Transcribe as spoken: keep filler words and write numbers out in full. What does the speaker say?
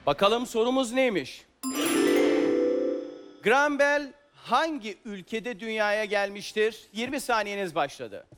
Bakalım sorumuz neymiş? Graham Bell hangi ülkede dünyaya gelmiştir? yirmi saniyeniz başladı.